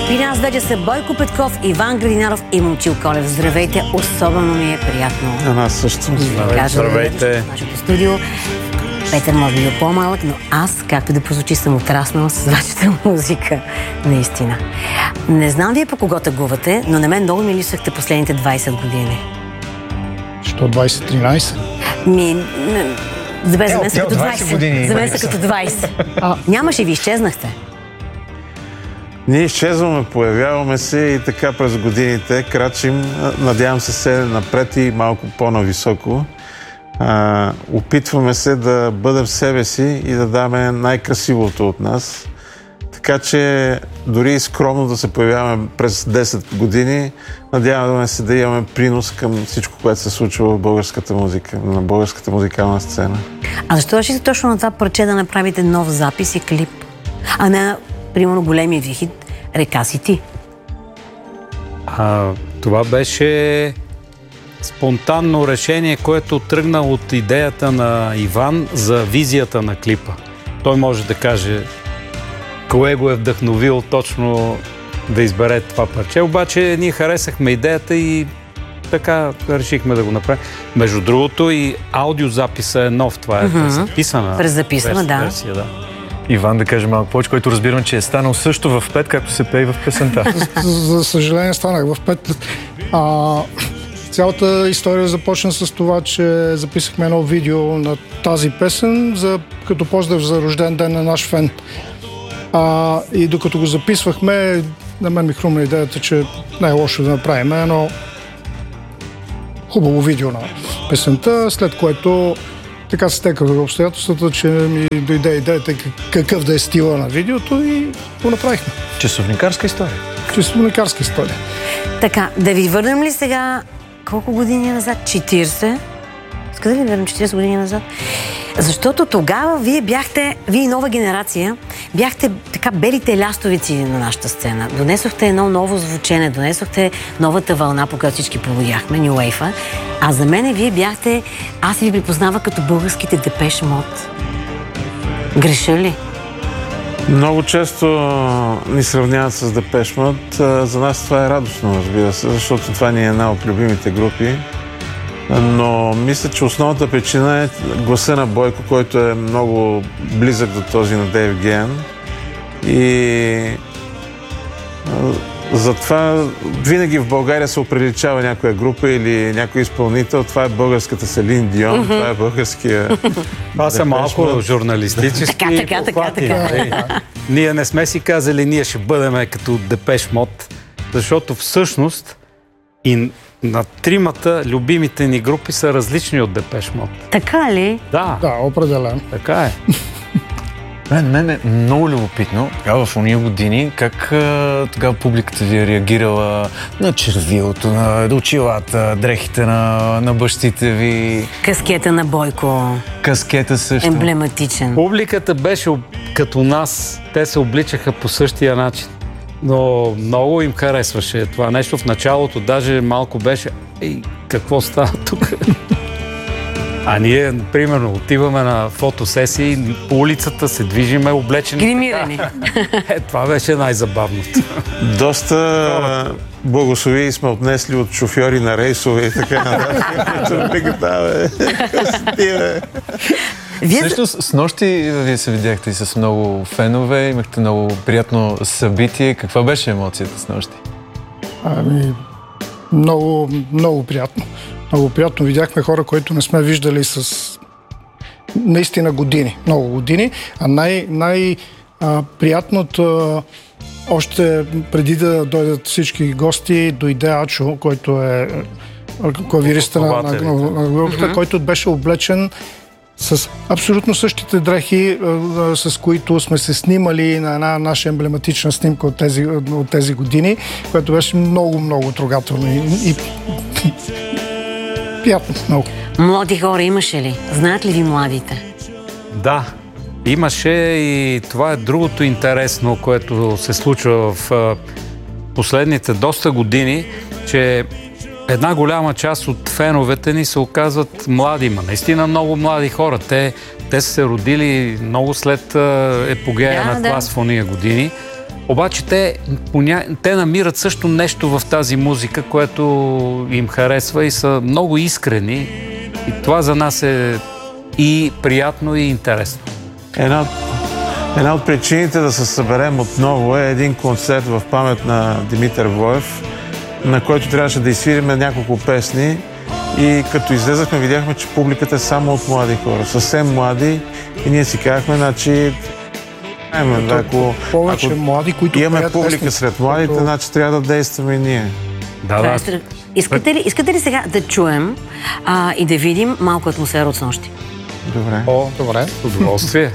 При нас вече са Бойко Петков, Иван Градинаров и Момчил Колев. Здравейте, особено ми е приятно. На нас също. Здравейте. В нашето студио. Петър може би е по-малък, но аз, както да прозвучи, съм отраснала с вашата музика. Наистина. Не знам вие по кого тъгувате, но на мен много ми липсвахте последните 20 години. Що 20-13? За мен са като 20. За мен са като 20. Нямаше и ви изчезнахте. Ние изчезваме, появяваме се и така през годините крачим, надявам се напред и малко по-нависоко. Опитваме се да бъдем себе си и да даме най-красивото от нас. Така че дори и скромно да се появяваме през 10 години, надяваме се да имаме принос към всичко, което се случва в българската музика, на българската музикална сцена. А защо решите точно на това парче да направите нов запис и клип? А на, примерно, големия ви хит "Река си ти"? Това беше спонтанно решение, което тръгна от идеята на Иван за визията на клипа. Той може да каже кое го е вдъхновил точно да избере това парче, обаче ние харесахме идеята и така решихме да го направим. Между другото и аудиозаписа е нов, това е презаписана версия, да. Иван да каже малко повече, който разбирам, че е станал също в 5, както се пее в песента. За съжаление станах в 5. Цялата история започна с това, че записахме едно видео на тази песен като поздрав за рожден ден на наш фен. И докато го записвахме, на мен ми хрумна идеята, че не е лошо да направим едно хубаво видео на песента, след което така се стекаха обстоятелствата, че ми дойде идеята какъв да е стила на видеото и го направихме. Часовникарска история. Часовникарска история. Така, да ви върнем ли сега колко години назад? 40? Иска да ви върнем 40 години назад? Защото тогава вие нова генерация, бяхте така белите лястовици на нашата сцена. Донесохте едно ново звучене, донесохте новата вълна, по която всички поводяхме, New Wave. А за мен вие бяхте, аз ви припознава като българските Depeche Mode. Греша ли? Много често ни сравняват с Depeche Mode. За нас това е радостно, разбира се, защото това ни е една от любимите групи. Но мисля, че основната причина е гласа на Бойко, който е много близък до този на Дейв Геен. И затова винаги в България се оприличава някоя група или някой изпълнител. Това е българската Селин Дион, това е българския... Това са малко журналистически похвати. Ние не сме си казали, ние ще бъдем като Depeche Mode, защото всъщност и на тримата любимите ни групи са различни от Depeche Mode. Така ли? Да. Да, определено. Така е. Мен е много любопитно тогава в уния години как тогава публиката ви е реагирала на червилото, на очилата, дрехите на бащите ви. Каскета на Бойко. Каскета също. Емблематичен. Публиката беше като нас. Те се обличаха по същия начин. Но много им харесваше това нещо. В началото даже малко беше какво става тук? А ние, примерно, отиваме на фотосесии, по улицата се движиме облечени. Гримирани. Това беше най-забавното. Доста благослови сме отнесли от шофьори на рейсове и така нататък. Всъщност, с нощи вие се видяхте и с много фенове, имахте много приятно събитие. Каква беше емоцията с нощи? Много, много приятно. Много приятно. Видяхме хора, които не сме виждали с наистина години. Много години. А най-приятното още преди да дойдат всички гости, дойде Ачо, който е клавириста на групата, който беше облечен с абсолютно същите дрехи, с които сме се снимали на една наша емблематична снимка от тези години, което беше много, много трогателно и приятно много. Млади хора имаше ли? Знаят ли ви младите? Да, имаше и това е другото интересно, което се случва в последните доста години, че една голяма част от феновете ни се оказват млади, наистина много млади хора. Те са се родили много след епогея на клас в ония години. Обаче те намират също нещо в тази музика, което им харесва и са много искрени. И това за нас е и приятно, и интересно. Една от причините да се съберем отново е един концерт в памет на Димитър Воев, на който трябваше да изсвириме няколко песни. И като излезахме, видяхме, че публиката е само от млади хора, съвсем млади. И ние си казахме, значи... Ако млади, които имаме публика сред младите, значи трябва да действаме и ние. Да. Искате ли сега да чуем и да видим малко атмосфера от снощи? Добре. Добре. С удоволствие.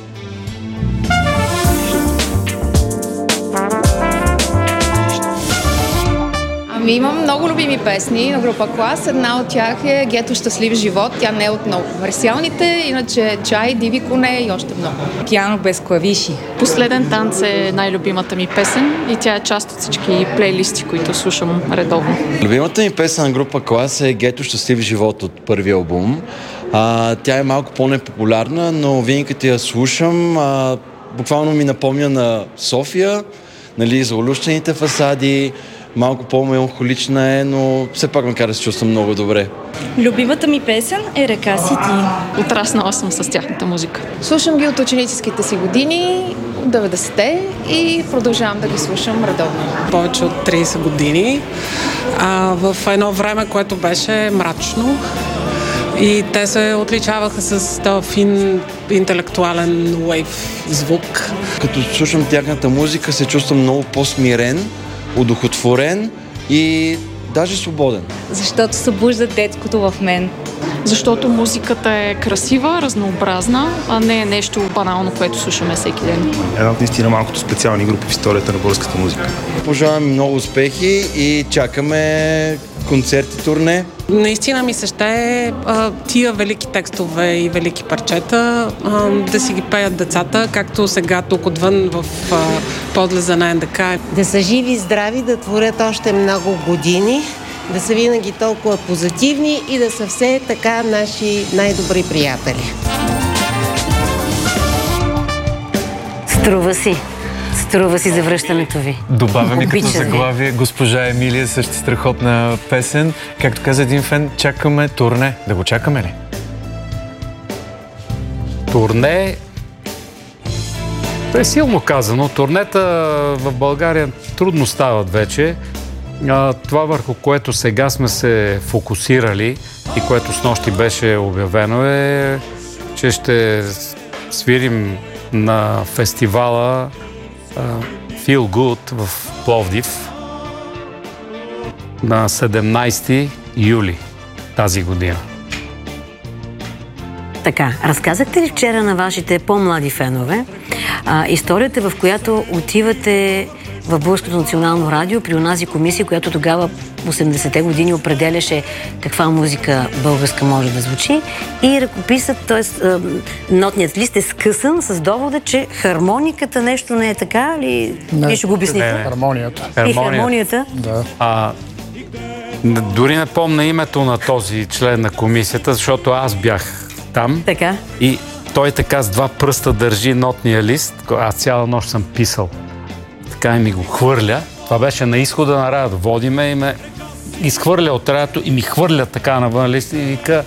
Имам много любими песни на група Клас. Една от тях е Гето щастлив живот. Тя не е от много комерциалните, иначе Чай, Диви коне и още много. Пиано без клавиши. Последен танц е най-любимата ми песен и тя е част от всички плейлисти, които слушам редовно. Любимата ми песен на група Клас е Гето щастлив живот от първия албум. Тя е малко по-непопулярна, но винаги като я слушам, буквално ми напомня на София, нали, за олющените фасади. Малко по-меланхолична е, но все пак ме кара да се чувствам много добре. Любимата ми песен е Река си ти. Отраснала съм с тяхната музика. Слушам ги от ученическите си години, от 90-те и продължавам да ги слушам редовно. Повече от 30 години. В едно време, което беше мрачно. И те се отличаваха с този фин интелектуален уейв звук. Като слушам тяхната музика, се чувствам много по-смирен, удохотворен и даже свободен. Защото събужда детското в мен. Защото музиката е красива, разнообразна, а не е нещо банално, което слушаме всеки ден. Една от наистина малкото специални групи в историята на българската музика. Пожелаваме много успехи и чакаме концерти, турне. Наистина ми се ще тия велики текстове и велики парчета да си ги пеят децата, както сега тук отвън в подлеза на НДК. Да са живи, здрави, да творят още много години, да са винаги толкова позитивни и да са все така наши най-добри приятели. Струва си завръщането ви. Добавяме като заглавие госпожа Емилия, също страхотна песен. Както каза един фен, чакаме турне. Да го чакаме ли? Турне е силно казано. Турнета в България трудно стават вече. Това, върху което сега сме се фокусирали и което снощи беше обявено, е, че ще свирим на фестивала Feel Good в Пловдив на 17 юли тази година. Така, разказахте ли вчера на вашите по-млади фенове историята, в която отивате в Българското национално радио при онази комисия, която тогава в 80-те години определяше каква музика българска може да звучи, и ръкописът, т.е. нотният лист е скъсан с довода, че хармониката нещо не е така, или вие ще го обясните? Хармонията. Да. Дори не помня името на този член на комисията, защото аз бях там. Така. И той така с два пръста държи нотния лист. Аз цяла нощ съм писал. Така и ми го хвърля. Това беше на изхода на радио. Водиме и ме изхвърля от радиото и ми хвърля така навън лист и вика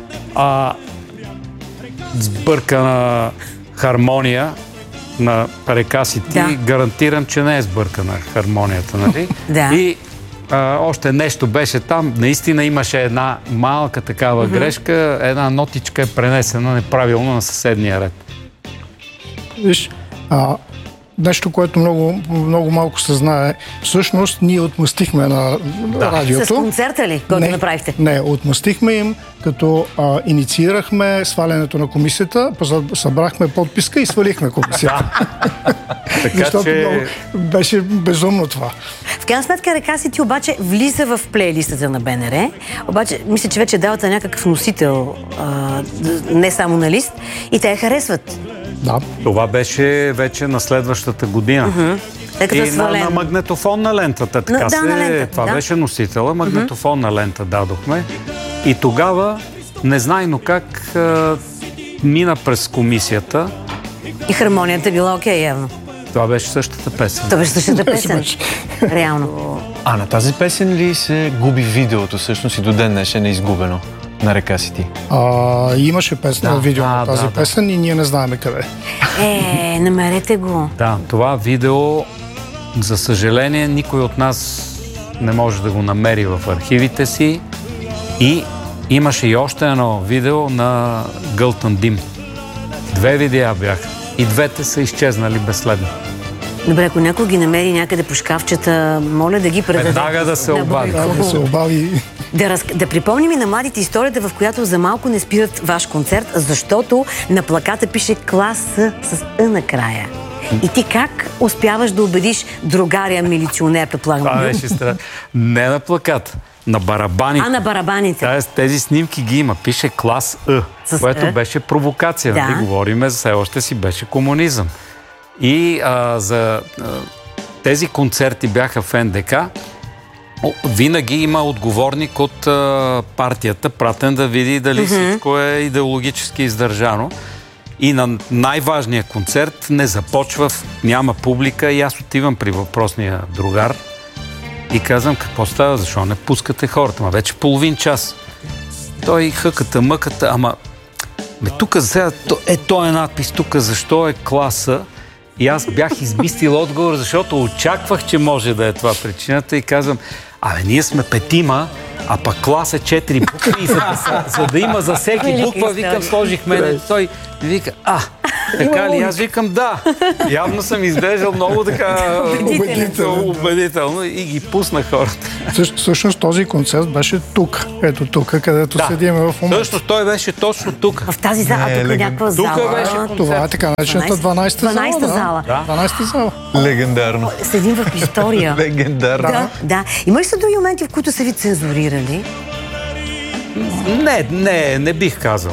сбъркана хармония на Река си ти. Да. Гарантирам, че не е сбъркана хармонията, нали? Да. И още нещо беше там. Наистина имаше една малка такава грешка. Една нотичка е пренесена неправилно на съседния ред. Виж, нещо, което много малко се знае. Всъщност, ние отмъстихме на радиото. С концерта ли, който направихте? Не, отмъстихме им, като инициирахме свалянето на комисията, събрахме подписка и свалихме комисията. Защото беше безумно това. В крайна сметка Река си ти обаче влиза в плейлистата на БНР. Обаче, мисля, че вече давате някакъв носител, не само на лист, и те я харесват. Да. Това беше вече на следващата година. И на магнетофонна лентата. Така това беше носителя. Магнетофонна лента дадохме. И тогава, незнайно как, мина през комисията. И хармонията била окей, явно. Това беше същата песен. Това беше същата песен. Реално. А на тази песен ли се губи видеото всъщност и до ден днешен е изгубено на Река Си ти? Имаше песен, видео на тази песен и ние не знаем къде. Намерете го. Да, това видео, за съжаление, никой от нас не може да го намери в архивите си. И имаше и още едно видео на Гълтън Дим. 2 видеа бяха. И двете са изчезнали безследно. Добре, ако някой ги намери някъде по шкафчета, моля да ги предаде. Веднага да се обади. Да се обади. Да припомним и на младите историята, в която за малко не спират ваш концерт, защото на плаката пише клас с Ъ накрая. И ти как успяваш да убедиш другаря милиционер, предполагам? Това беше страшно. Не на плаката, на барабаните. На барабаните. Тези снимки ги има. Пише клас Ъ, което беше провокация. Да. Говориме, все още си беше комунизъм. И за тези концерти бяха в НДК. Винаги има отговорник от партията, пратен да види дали всичко е идеологически издържано. И на най-важния концерт не започва, няма публика и аз отивам при въпросния другар и казвам, какво става, защо не пускате хората? Вече половин час. Той хъката, мъката, тук сега, той е надпис, тук защо е класа? И аз бях измислил отговор, защото очаквах, че може да е това причината и казвам, ние сме 5, а пък клас е 4 букви, за да има за всеки буква, викам, сложих мене. Той вика, така ли? Аз викам, да. Явно съм изглеждал много така убедително и ги пусна хората. Всъщност този концерт беше тук. Ето тук, където седим в момента. Всъщност той беше точно тук. В тази зала, тук е някаква зала. Това е така наречената 12-та зала. 12-та зала. Легендарно. Седим в история. Легендарно. Да. Има ли са други моменти, в които са ви цензурирали? Не бих казал.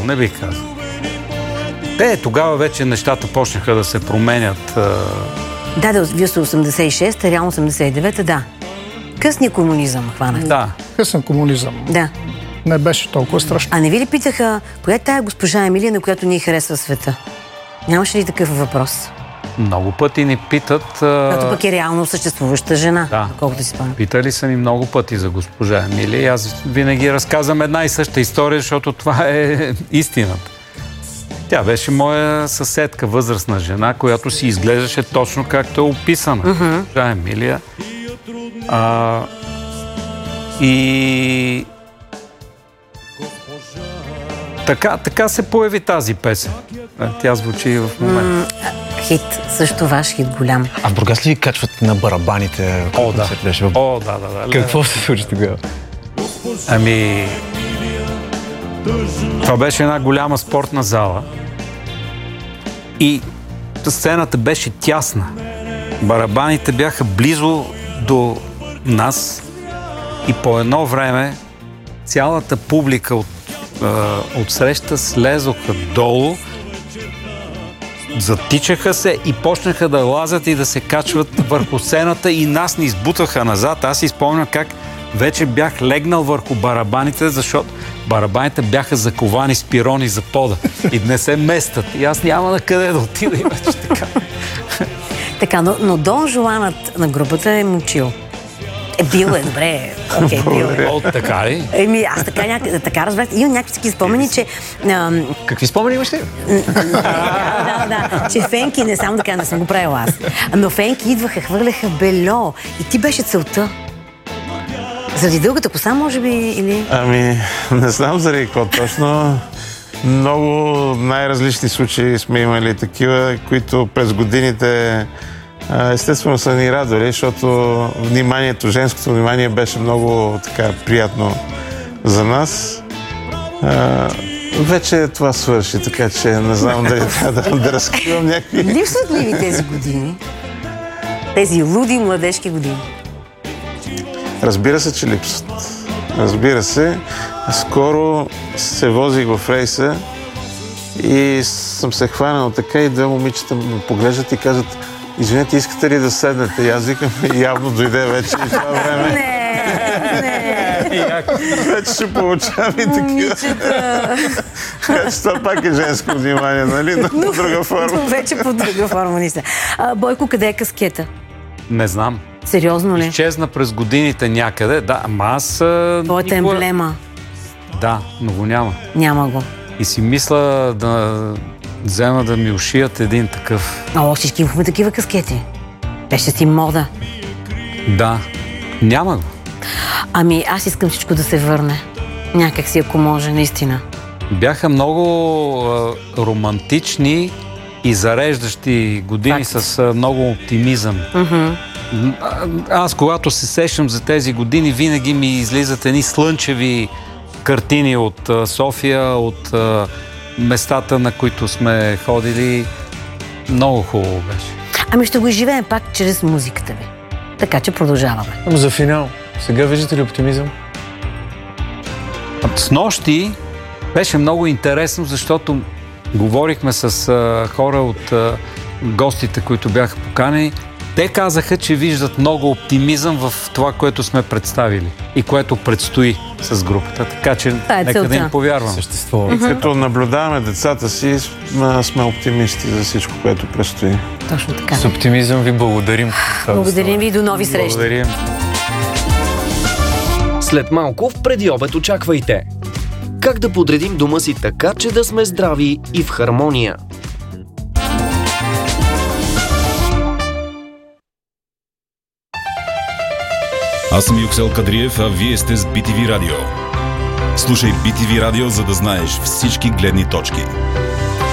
Тогава вече нещата почнаха да се променят. Вие сте 86, реално 89, да. Късния комунизъм хванах. Да. Късен комунизъм. Да. Не беше толкова страшно. А не ви ли питаха, коя е тая госпожа Емилия, на която ни харесва света? Нямаше ли такъв въпрос? Много пъти ни питат... Като пък е реално съществуваща жена, колкото си спомням. Питали са ни много пъти за госпожа Емилия. Аз винаги разказвам една и съща история, защото това е истината. Тя беше моя съседка, възрастна жена, която си изглеждаше точно както е описана. Госпожа Емилия. И... Така се появи тази песен. Тя звучи в момента. Хит, също ваш хит голям. А в Бургас ли ви качват на барабаните? Да. Какво се случи тогава? Това беше една голяма спортна зала и сцената беше тясна. Барабаните бяха близо до нас и по едно време цялата публика от среща слезоха долу, затичаха се и почнаха да лазят и да се качват върху сцената и нас ни избутаха назад. Аз си спомням как вече бях легнал върху барабаните, защото барабаните бяха заковани с пирони за пода и не се местат. И аз няма на къде да отида и вече така. Така, но Дон Жуанът на групата е мучил. Бил е, добре. Бил е. Така ли? Аз така разбрах. Имам някакви спомени, че... Какви спомени имаш ли? Да. Че фенки, не само така, не съм го правила аз. Но фенки идваха, хвърляха бельо. И ти беше целта. Заради дългата коса, може би, или... Не знам заради какво точно. Много най-различни случаи сме имали такива, които през годините естествено са ни радвали, защото женското внимание беше много така приятно за нас. Вече това свърши, така че не знам дали трябва да разкривам някакви... Липсват ли ви тези години? Тези луди младежки години? Разбира се, че липсват. Разбира се. Скоро се возих в рейса и съм се хванал така и две момичета ме поглеждат и казват: извинете, искате ли да седнете? И аз викам, явно дойде вече и това време. Не. Вече ще получавам и такива. Това пак е женско внимание, нали? Но по друга форма. Вече по друга форма, не са. Бойко, къде е каскета? Не знам. Сериозно ли? Изчезна през годините някъде. Да, ама аз... Твоята емблема. Да, но го няма. Няма го. И си мисля да взема да ми ушият един такъв. Всички имахме такива каскети. Беше си мода. Да, няма го. Ами аз искам всичко да се върне. Някак си, ако може, наистина. Бяха много романтични и зареждащи години. Факт. С много оптимизъм. Аз, когато се сещам за тези години, винаги ми излизат едни слънчеви картини от София, от местата, на които сме ходили. Много хубаво беше. Ами ще го изживеем пак чрез музиката ви. Така че продължаваме. За финал, сега виждате ли оптимизъм? Снощи беше много интересно, защото говорихме с хора от гостите, които бяха поканени. Те казаха, че виждат много оптимизъм в това, което сме представили и което предстои с групата. Така че нека да им повярвам. И като наблюдаваме децата си, сме оптимисти за всичко, което предстои. Точно така. С оптимизъм ви благодарим. Благодарим ви и до нови срещи. Благодарим. След малко в предиобед очаквайте. Как да подредим дома си така, че да сме здрави и в хармония? Аз съм Юксел Кадриев, а вие сте с BTV Радио. Слушай BTV Радио, за да знаеш всички гледни точки.